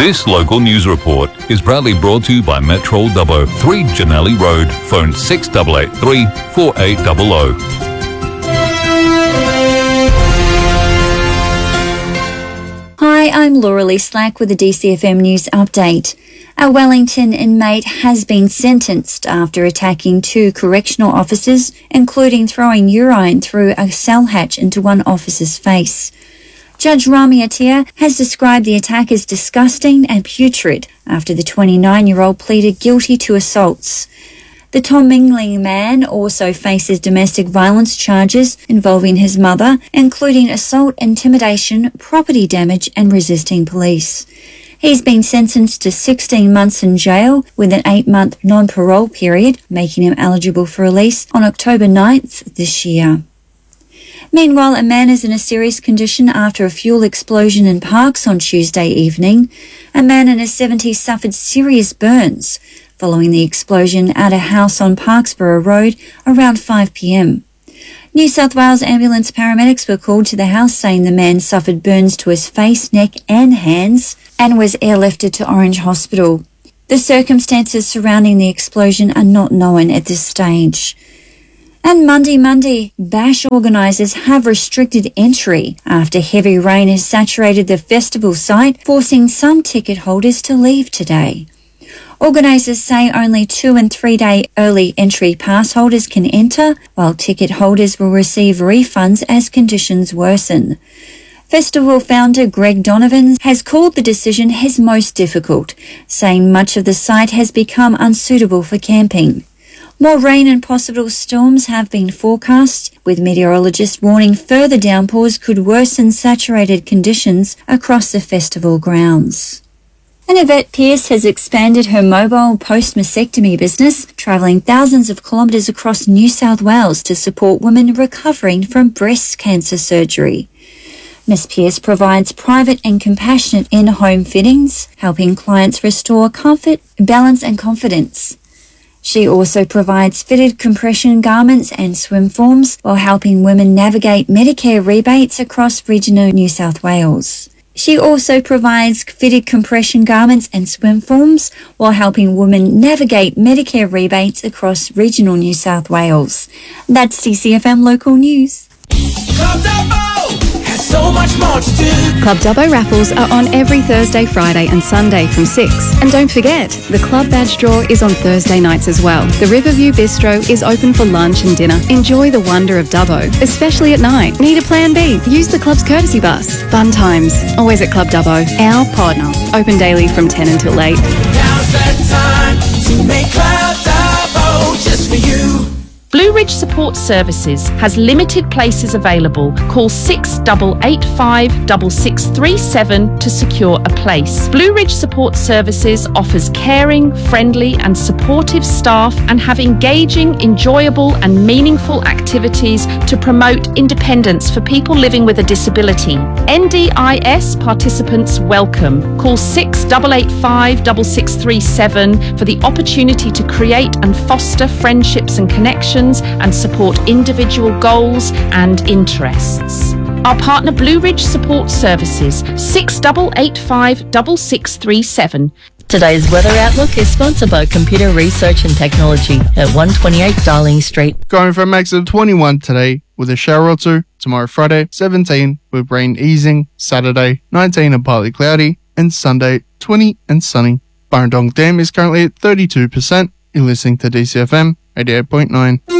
This local news report is proudly brought to you by Metro Dubbo, 3 Janelli Road, phone 6883 4800. Hi, I'm Laura Lee Slack with the DCFM News Update. A Wellington inmate has been sentenced after attacking 2 correctional officers, including throwing urine through a cell hatch into one officer's face. Judge Rami Atia has described the attack as disgusting and putrid after the 29-year-old pleaded guilty to assaults. The Tom Mingling man also faces domestic violence charges involving his mother, including assault, intimidation, property damage and resisting police. He's been sentenced to 16 months in jail with an 8-month non-parole period, making him eligible for release on October 9th this year. Meanwhile, a man is in a serious condition after a fuel explosion in Parkes on Tuesday evening. A man in his 70s suffered serious burns following the explosion at a house on Parkesborough Road around 5 p.m. New South Wales ambulance paramedics were called to the house saying the man suffered burns to his face, neck and hands and was airlifted to Orange Hospital. The circumstances surrounding the explosion are not known at this stage. And Monday, Bash organisers have restricted entry after heavy rain has saturated the festival site, forcing some ticket holders to leave today. Organisers say only 2- and 3-day early entry pass holders can enter, while ticket holders will receive refunds as conditions worsen. Festival founder Greg Donovan has called the decision his most difficult, saying much of the site has become unsuitable for camping. More rain and possible storms have been forecast, with meteorologists warning further downpours could worsen saturated conditions across the festival grounds. And Yvette Pearce has expanded her mobile post-mastectomy business, travelling thousands of kilometres across New South Wales to support women recovering from breast cancer surgery. Ms. Pearce provides private and compassionate in-home fittings, helping clients restore comfort, balance and confidence. She also provides fitted compression garments and swim forms while helping women navigate Medicare rebates across regional New South Wales. She also provides fitted compression garments and swim forms while helping women navigate Medicare rebates across regional New South Wales. That's DCFM Local News. Club Dubbo has so much more to do. Club Dubbo raffles are on every Thursday, Friday and Sunday from 6. And don't forget, the Club Badge draw is on Thursday nights as well. The Riverview Bistro is open for lunch and dinner. Enjoy the wonder of Dubbo, especially at night. Need a plan B? Use the club's courtesy bus. Fun times, always at Club Dubbo, our partner. Open daily from 10 until 8. Now's the time to make Club Dubbo just for you. Blue Ridge Support Services has limited places available. Call 6885 6637 to secure a place. Blue Ridge Support Services offers caring, friendly and supportive staff and have engaging, enjoyable and meaningful activities to promote independence for people living with a disability. NDIS participants welcome. Call 6885 6637 for the opportunity to create and foster friendships and connections and support individual goals and interests. Our partner Blue Ridge Support Services, 6885 6637. Today's weather outlook is sponsored by Computer Research and Technology at 128 Darling Street. Going for a max of 21 today with a shower or two. Tomorrow Friday 17 with rain easing. Saturday 19 and partly cloudy. And Sunday 20 and sunny. Burrendong Dam is currently at 32%. You're listening to DCFM 88.9.